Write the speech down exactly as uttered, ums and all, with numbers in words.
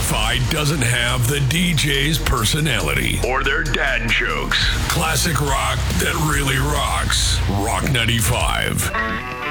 Fi doesn't have the D J's personality or their dad jokes. Classic rock that really rocks. Rock ninety-five.